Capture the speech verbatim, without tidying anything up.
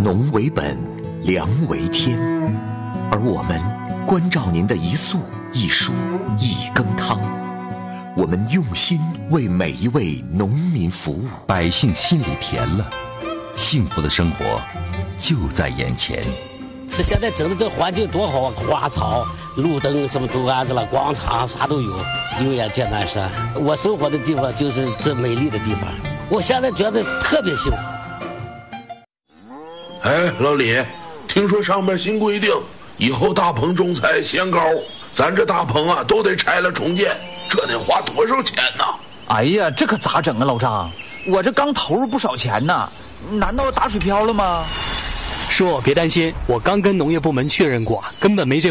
农为本，粮为天，而我们关照您的一粟一蔬一羹汤，我们用心为每一位农民服务， 百姓心里甜了，幸福的生活就在眼前。 这现在整的这环境多好啊，花草、路灯什么都安置了，广场啥都有。永远见南山，我生活的地方就是这美丽的地方，我现在觉得特别幸福。 哎，老李，听说上面新规定，以后大棚种菜限高，咱这大棚啊都得拆了重建，这得花多少钱呢？ 哎呀，这可咋整啊，老张？我这刚投入不少钱呢，难道打水漂了吗？ 叔，别担心，我刚跟农业部门确认过，根本没这